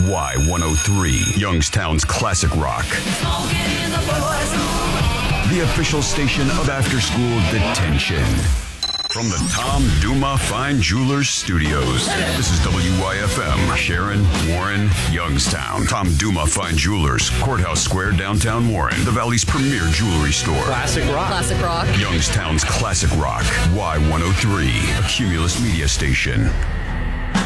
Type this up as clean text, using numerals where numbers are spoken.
Y103, Youngstown's classic rock. The official station of after-school detention. From the Tom Duma Fine Jewelers Studios, this is WYFM, Sharon, Warren, Youngstown. Tom Duma Fine Jewelers, Courthouse Square, downtown Warren, the Valley's premier jewelry store. Classic rock. Classic rock. Youngstown's classic rock, Y103, a Cumulus media station.